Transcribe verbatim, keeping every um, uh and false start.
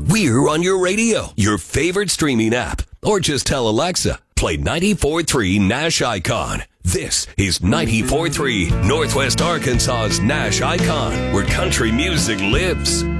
we're on your radio, your favorite streaming app, or just tell Alexa, play ninety-four point three Nash Icon. This is ninety-four point three Northwest Arkansas's Nash Icon, where country music lives.